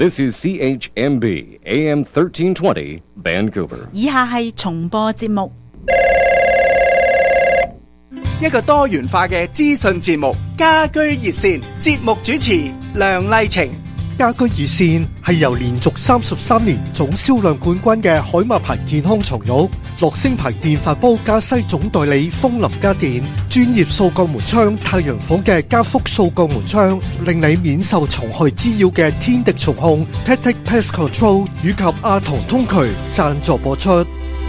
This is CHMB AM 1320 Vancouver。 以下係重播節目。 一個多元化嘅資訊節目，家居熱線，節目主持梁麗晴。 家居熱線係由連續33年總銷量冠軍嘅海馬牌健康床褥、樂聲牌電飯煲加西總代理風林家電、專業掃鋼門窗太陽房嘅加福掃鋼門窗，令你免受蟲害滋擾嘅天敵蟲控 Pet Pest Control 以及阿童通渠贊助播出。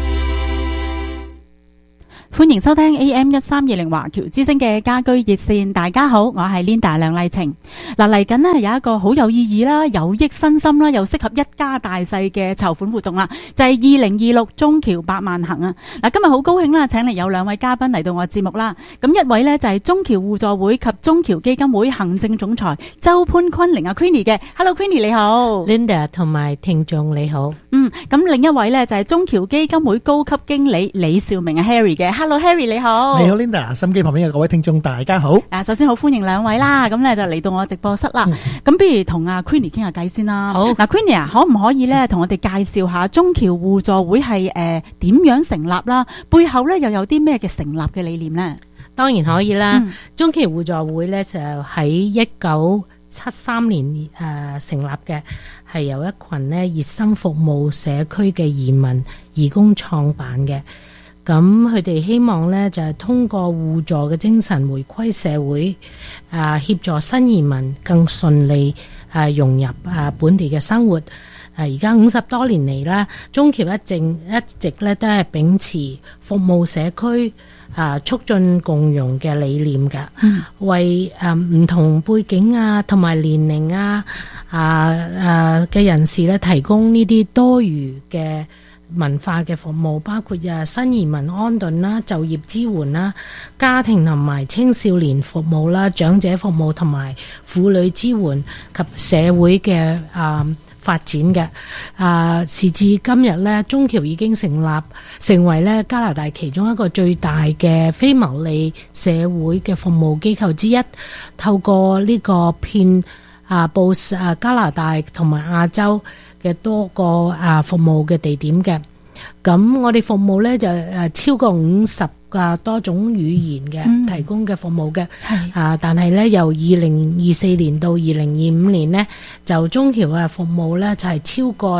歡迎收聽 AM1320 華僑之聲嘅家居熱線。大家好，我係 Linda 梁麗晴。嗱，嚟緊呢有一個好有意義啦、有益身心啦，又適合一家大細嘅籌款活動啦，就係2026中僑百萬行啊！嗱，今日好高興啦，請嚟有兩位嘉賓嚟到我節目啦。咁一位呢就係中僑互助會及中僑基金會行政總裁周潘昆凌啊 Queenie 嘅 ，Hello Queenie 你好 ，Linda 同埋聽眾你好。 咁另一位呢就係中僑基金會高級經理李兆明啊 Harry 嘅 ，Hello Harry 你好。 你好 Linda， 心機旁邊嘅各位聽眾大家好。 首先好歡迎兩位啦，咁咧就嚟到我直播室啦。咁不如同阿 Queenie 傾下偈先啦。好，嗱 Queenie 啊，可唔可以咧同我哋介紹下中僑互助會係點樣成立啦？背後咧又有啲咩嘅成立嘅理念咧？ 當然可以啦。中僑互助會咧就喺1973年成立嘅，係由一群咧熱心服務社區嘅移民義工創辦嘅。咁佢哋希望咧就係通過互助嘅精神回歸社會，協助新移民更順利融入本地嘅生活。而家50多年嚟咧，中僑一直咧都係秉持服務社區、促進共融嘅理念㗎，為唔同背景同埋年齡嘅人士咧提供呢啲多餘嘅文化嘅服務，包括新移民安頓啦、就業支援啦、家庭同埋青少年服務啦、長者服務同埋婦女支援及社會嘅發展嘅。時至今日咧，中僑已經成為咧加拿大其中一個最大嘅非牟利社會嘅服務機構之一，透過呢個遍佈加拿大同埋亞洲嘅多個服務嘅地點嘅。咁我哋服務咧就超過50多種語言嘅提供嘅服務嘅。但係咧由2024年到2025年呢，就中僑嘅服務咧就係超過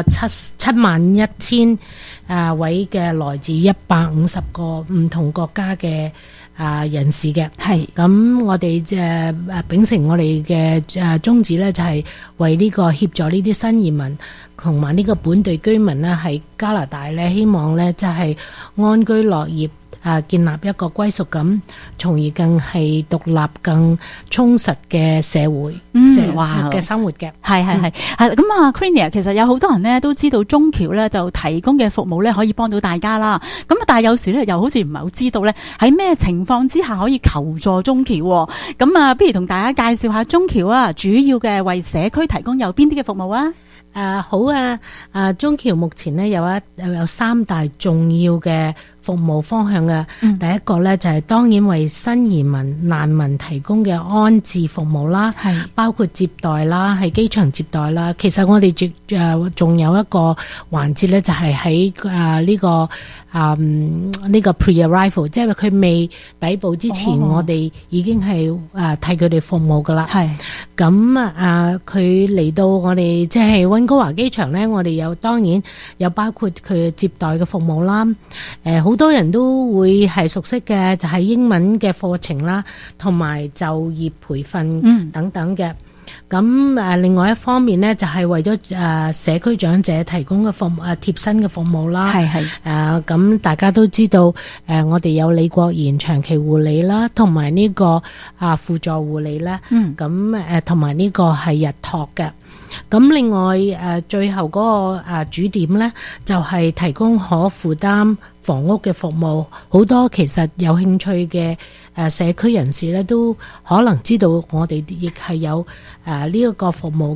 71000位嘅來自150個唔同國家嘅人士嘅。咁我哋秉承我哋嘅宗旨咧，就係為呢個協助呢啲新移民同埋呢個本地居民咧，喺加拿大咧，希望咧就係安居樂業，建立一個歸屬感，從而更係獨立、更充實嘅社會嘅生活嘅。 係咁Queenie 其實有好多人咧都知道中僑咧就提供嘅服務咧可以幫到大家啦。咁但係有時咧又好似唔係好知道咧喺咩情況之下可以求助中僑。咁不如同大家介紹下中僑主要嘅為社區提供有邊啲嘅服務啊？ 好中僑目前咧有3大重要嘅服務方向嘅。第一個咧就係當然為新移民難民提供嘅安置服務啦，包括接待啦，喺機場接待啦。其實我哋仲有一個環節咧，就係喺呢個 pre-arrival， 即係佢未抵埗之前，我哋已經係替佢哋服務噶啦。咁佢嚟到我哋即係溫哥華機場咧，我哋當然有包括佢接待嘅服務啦。好多人都會係熟悉嘅，就係英文嘅課程啦，同埋就業培訓等等嘅。咁另外一方面呢，就係為咗社區長者提供嘅服務貼身嘅服務啦。咁大家都知道我哋有李國賢長期護理啦，同埋呢個輔助護理啦。咁同埋呢個係日托嘅。咁另外最後嗰個主點呢，就係提供可負擔房屋嘅服務。好多其實有興趣嘅社區人士呢，都可能知道我哋亦係有呢一個服務嘅。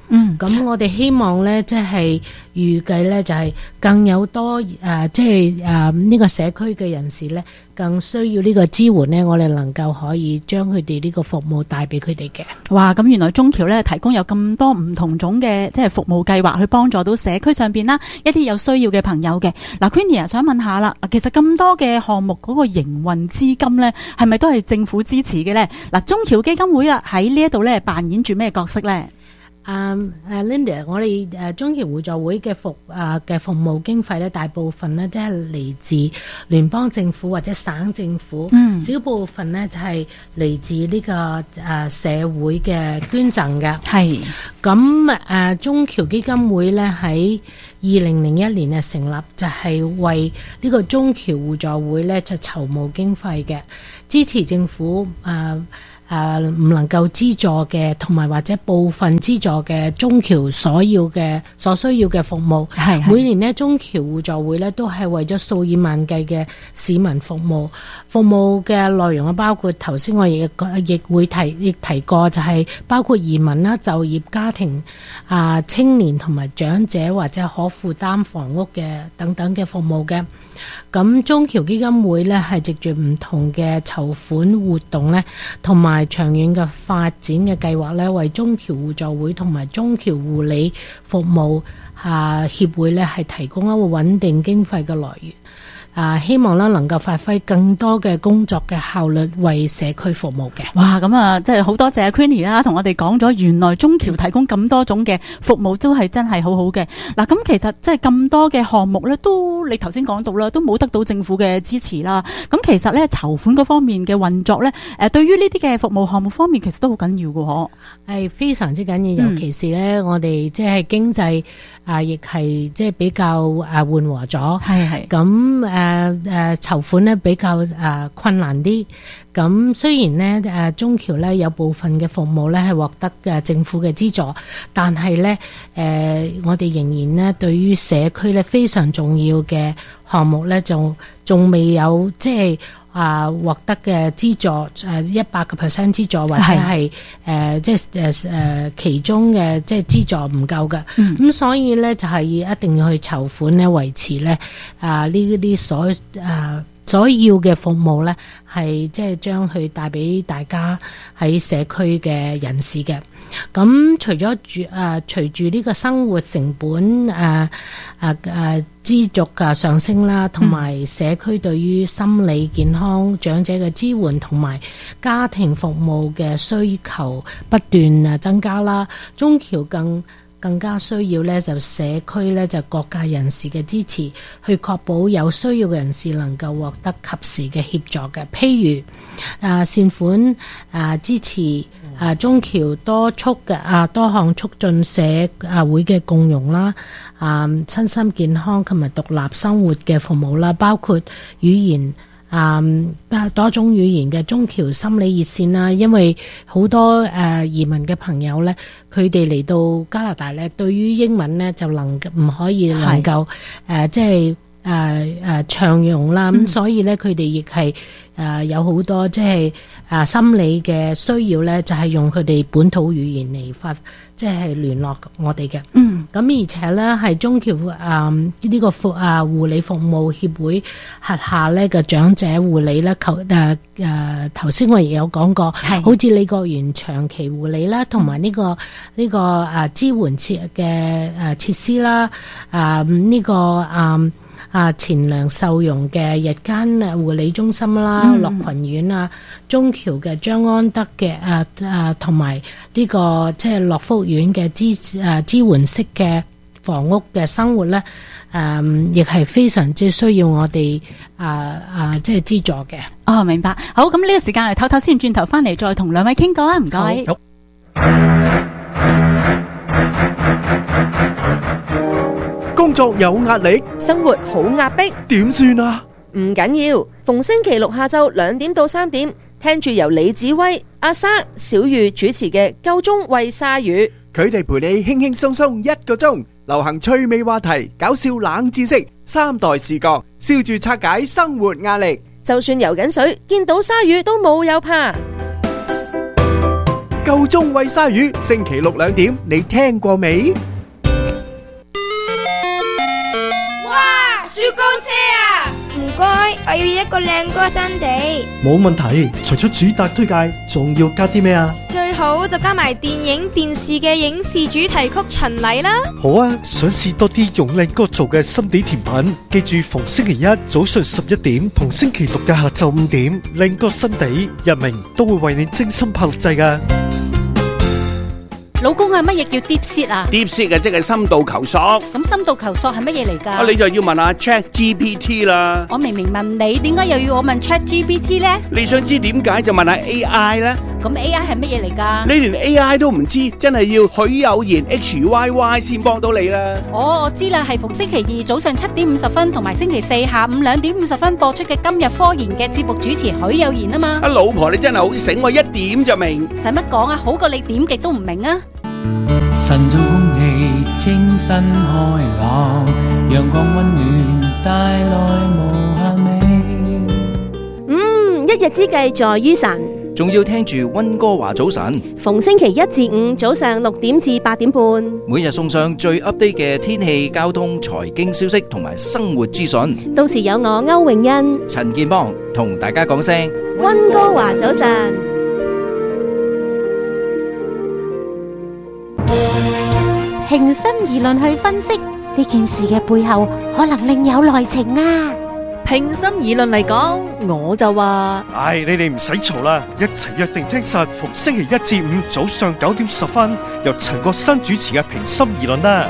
咁我哋希望咧，即係預計咧，就係更有多呢個社區嘅人士咧，更需要呢個支援咧，我哋能夠可以將佢哋呢個服務帶俾佢哋嘅。 哇！咁原來中僑咧提供有咁多唔同種嘅即係服務計劃，去幫助到社區上邊啦一啲有需要嘅朋友嘅。嗱 ，Queenie 想問下啦，其實咁多嘅項目嗰個營運資金咧，係咪都係政府支持嘅咧？嗱，中僑基金會啦喺呢一度咧扮演住咩角色咧 ？Linda， 我哋中僑互助會嘅服務經費咧，大部分咧都係嚟自聯邦政府或者省政府，小部分咧就係嚟自呢個社會嘅捐贈嘅。係咁中僑基金會咧喺2001年成立，就係為呢個中僑互助會咧就籌募經費嘅，支持政府唔能夠資助嘅，同埋或者部分資助嘅中僑所需要嘅服務。每年呢，中僑互助會呢都係為咗數以萬計嘅市民服務。服務嘅內容包括頭先我亦提過，就係包括移民啦、就業、家庭、青年同埋長者或者可負擔房屋嘅等等嘅服務嘅。咁中僑基金會呢係藉住唔同嘅籌款活動呢，同埋長遠嘅發展嘅計劃呢，為中僑互助會同埋中僑護理服務協會呢係提供一個穩定經費嘅來源。希望啦能夠發揮更多嘅工作嘅效率，為社區服務嘅。 哇，咁即係好多謝 Queenie 啦，同我哋講咗原來中僑提供咁多種嘅服務都係真係好好嘅。嗱，咁其實即係咁多嘅項目咧，都你頭先講到啦，都冇得到政府嘅支持啦。咁其實咧籌款嗰方面嘅運作咧，對於呢啲嘅服務項目方面，其實都好緊要嘅，嗬。係非常之緊要，尤其是咧我哋即係經濟亦係即係比較緩和咗。係咁籌款咧比較困難啲，咁雖然咧中僑咧有部分嘅服務咧係獲得政府嘅資助，但係咧我哋仍然咧對於社區咧非常重要嘅項目咧仲未有即係獲得嘅資助100% 資助，或者係其中嘅即係資助唔夠嘅，咁所以咧就係一定要去籌款咧維持咧呢啲所要嘅服務咧係即係將佢帶俾大家喺社區嘅人士嘅。咁隨住呢個生活成本持續嘅上升啦，同埋社區對於心理健康、長者嘅支援同埋家庭服務嘅需求不斷增加啦，中僑更加需要咧就社區咧就各界人士嘅支持，去確保有需要嘅人士能夠獲得及時嘅協助嘅。譬如善款支持中僑多項促進社會嘅共融啦，身心健康同埋獨立生活嘅服務啦，包括語言多種語言嘅中僑心理熱線啦，因為好多移民嘅朋友咧，佢哋嚟到加拿大咧，對於英文咧就唔可以能夠即係暢用啦，咁所以咧佢哋亦係有好多即係心理嘅需要咧，就係用佢哋本土語言嚟即係聯絡我哋嘅。咁而且咧係中僑呢個護理服務協會轄下咧嘅長者護理咧，頭先我亦有講過，好似李國元長期護理啦，同埋呢個支援設施啦，前梁受容嘅日間護理中心啦，樂群院中僑嘅張安德嘅同埋呢個即係樂福院嘅支援式嘅房屋嘅生活咧，亦係非常之需要我哋即係資助嘅。哦，明白。好，咁呢個時間嚟唞唞先，轉頭翻嚟再同兩位傾過啦，唔該。好。 工作有壓力， 生活好壓迫， 點算啊？ 唔緊要，逢星期六下晝2點到3點，聽住由李子威、阿莎、小玉主持嘅《夠鐘喂鯊魚》， 佢哋陪你輕輕鬆鬆1個鐘，流行趣味話題、搞笑冷知識、3代視角，笑住拆解生活壓力。 就算游緊水，見到鯊魚都冇有怕。 夠鐘餵鯊魚，星期六2點，你聽過未？ 哇！雪糕車啊！唔該，我要一個靚歌新地。 冇問題，除咗主打推介，仲要加啲咩啊？ 最好就加埋電影、電視嘅影視主題曲巡禮啦。 好啊，想試多啲用靚歌做嘅心地甜品，記住逢星期一早上11點同星期六嘅下晝5點，靚歌新地日明都會為你精心拍錄製㗎。 老公啊，乜嘢叫 deep seat 啊 ？deep seat 即係深度求索。 咁深度求索係乜嘢嚟㗎？ 你就要問下 ChatGPT 啦。 我明明問你，點解又要我問 ChatGPT 呢？ 你想知點解就問下 AI 啦。 咁 AI 係乜嘢嚟㗎？ 你連 AI 都唔知，真係要許有賢 HYY 先幫到你啦。 我知啦，係逢星期二早上7點50分同埋星期四下午2點50分播出嘅今日科研嘅節目主持許有賢啊嘛。 老婆你真係好醒喎，一點就明。 使乜講啊？好過你點極都唔明啊！ 晨早空氣清新開朗，陽光溫暖帶來無限美。 一日之計在於晨， 仲要聽住溫哥華早晨。 逢星期一至五早上6點至8點半， 每日送上最 update 嘅天氣、交通、財經消息同埋生活資訊。 到時有我歐永欣、 陳建邦同大家講聲溫哥華早晨。 平心而論去分析呢件事嘅背後，可能另有內情啊！ 平心而論嚟講，我就話： 你哋唔使嘈啦，一齊約定聽實，逢星期一至五早上9點10分，由陳國新主持嘅平心而論啦。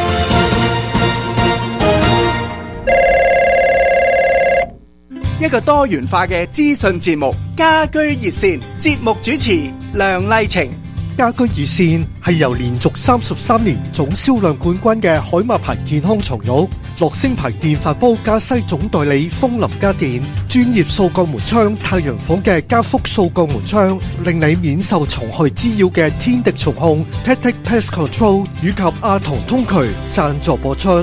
一個多元化嘅資訊節目，家居熱線，節目主持梁麗晴。 家居熱線係由連續33年總銷量冠軍嘅海馬牌健康床褥、樂聲牌電飯煲加西總代理風林家電、專業掃鋼門窗太陽房嘅加福掃鋼門窗，令你免受蟲害滋擾嘅天敵蟲控 Tactic Pest Control 以及阿童通渠贊助播出。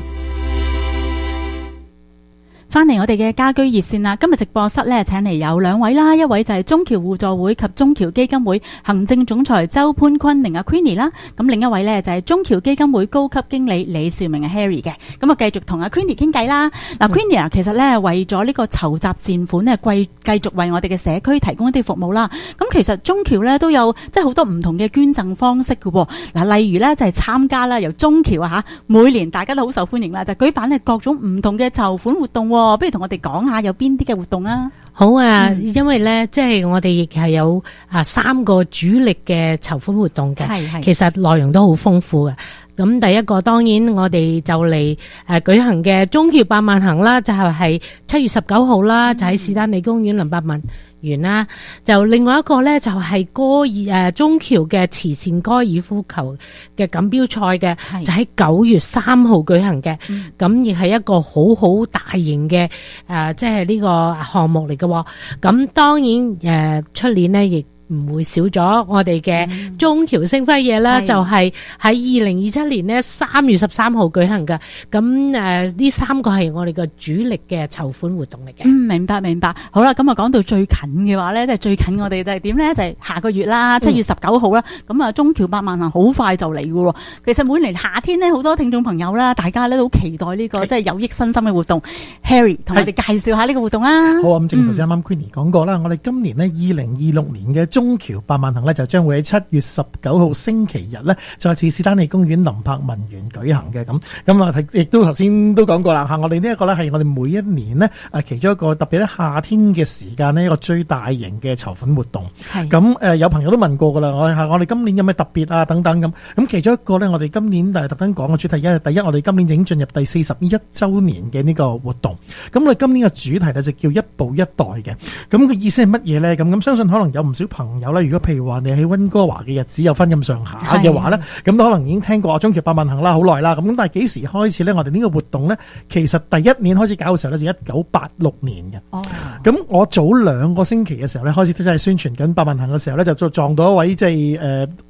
翻嚟我哋嘅家居熱線啦，今日直播室咧請嚟有2位啦，一位就係中僑互助會及中僑基金會行政總裁周潘坤寧阿 Queenie 啦，咁另一位咧就係中僑基金會高級經理李兆明阿 Harry 嘅，咁啊繼續同阿 Queenie 傾偈啦。嗱 Queenie 啊，其實咧為咗呢個籌集善款咧，繼續為我哋嘅社區提供一啲服務啦。咁其實中僑咧都有即係好多唔同嘅捐贈方式嘅，嗱例如咧就係參加啦，由中僑啊吓，每年大家都好受歡迎啦，就舉辦咧各種唔同嘅籌款活動。不如同我哋講下有邊啲嘅活動啊？ 好啊，因為咧，即係我哋亦係有3個主力嘅籌款活動嘅，其實內容都好豐富嘅。咁第一個當然我哋就嚟舉行嘅中僑百萬行啦，就係7月19號啦，就喺士丹利公園林百萬園啦。就另外一個咧就係中僑嘅慈善高爾夫球嘅錦標賽嘅，就喺9月3號舉行嘅。咁亦係一個好好大型嘅即係呢個項目嚟嘅。咁當然出年呢亦唔會少咗我哋嘅中僑星輝夜啦，就係喺2027年呢3月13號舉行嘅。咁呢3個係我哋嘅主力嘅籌款活動嚟嘅。 明白。好啦，咁啊講到最近嘅話咧，即係最近我哋就係點咧？就係下個月啦，7月19號啦。咁啊，中僑百萬行好快就嚟嘅喎。其實每年夏天呢，好多聽眾朋友啦，大家咧都好期待呢個即係有益身心嘅活動。Harry 同我哋介紹下呢個活動啦。 好啊，咁正如頭先啱啱 Queenie 講過啦，我哋今年呢2026年嘅中僑百萬行咧就將會喺7月19號星期日咧，再次士丹利公園林柏文園舉行嘅。咁啊，亦都頭先都講過啦嚇，我哋呢一個咧係我哋每一年呢其中一個特別咧夏天嘅時間呢一個最大型嘅籌款活動。咁有朋友都問過噶啦，我哋今年有咩特別啊等等咁。咁其中一個咧，我哋今年特登講嘅主題，第一我哋今年已經進入第41週年嘅呢個活動。咁我哋今年嘅主題咧就叫一步一代嘅。咁嘅意思係乜嘢咧？咁相信可能有唔少朋友咧。如果譬如話你喺溫哥華嘅日子有分咁上下嘅話咧，咁可能已經聽過中僑百萬行啦，好耐啦。咁但係幾時開始咧？我哋呢個活動咧，其實第一年開始搞嘅時候咧，就1986年嘅。咁我早2個星期嘅時候咧，開始真係宣傳緊百萬行嘅時候咧，就撞到一位即係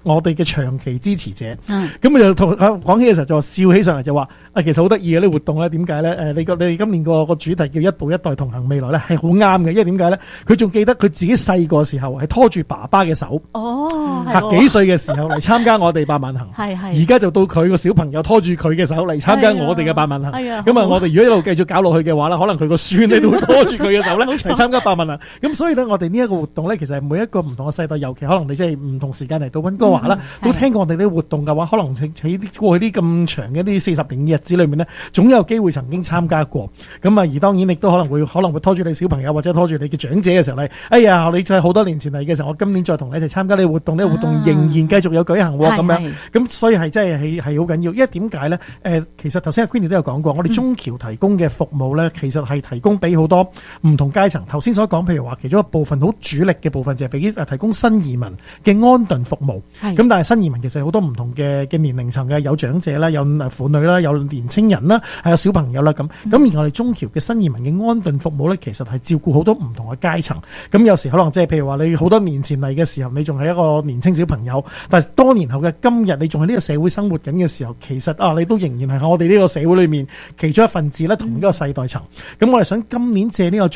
我哋嘅長期支持者。咁佢就同講起嘅時候就話笑起上嚟就話其實好得意嘅呢活動咧，點解咧？你哋今年個主題叫一步一代同行未來咧，係好啱嘅，因為點解咧？佢仲記得佢自己細個時候係拖住爸爸嘅手，幾歲嘅時候嚟參加我哋百萬行，而家就到佢個小朋友拖住佢嘅手嚟參加我哋嘅百萬行。咁我哋如果一路繼續搞落去嘅話咧，可能佢個孫咧都會拖住佢嘅手咧嚟參加百萬行。咁所以咧，我哋呢一個活動咧，其實係每一個唔同嘅世代，尤其可能你即係唔同時間嚟到溫哥華啦，都聽過我哋啲活動嘅話，可能喺過去啲咁長嘅啲40年嘅日子裏面咧，總有機會曾經參加過。咁而當然亦都可能會拖住你小朋友或者拖住你嘅長者嘅時候咧，你就係好多年前嚟嘅時候，我今年再同你一齊參加呢個活動，呢個活動仍然繼續有舉行咁樣。咁所以係真係好緊要，因為點解咧？其實頭先阿 Queenie 都有講過，我哋中僑提供嘅服務咧，其實係提供俾好多唔同階層。頭先所講，譬如話其中一部分好主力嘅部分就係俾提供新移民嘅安頓服務。咁但係新移民其實好多唔同嘅年齡層嘅，有長者啦，有婦女啦，有年青人啦，係有小朋友啦咁。而我哋中僑嘅新移民嘅安頓服務咧，其實係照顧好多唔同嘅階層。咁有時可能即係譬如話你好多年前嚟嘅時候，你仲係一個年青小朋友，但係多年後嘅今日，你仲喺呢個社會生活緊嘅時候，其實你都仍然係喺我哋呢個社會裏面其中一份子咧，同一個世代層。咁我哋想今年借呢個